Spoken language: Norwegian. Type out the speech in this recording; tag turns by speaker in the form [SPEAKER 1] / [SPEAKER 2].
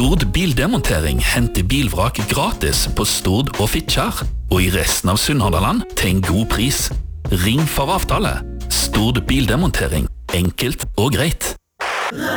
[SPEAKER 1] Stord Bildemontering henter bilvrak gratis på Stord og Fitjar, og i resten av Sunnhordland til en god pris. Ring for avtale. Stord Bildemontering. Enkelt og greit.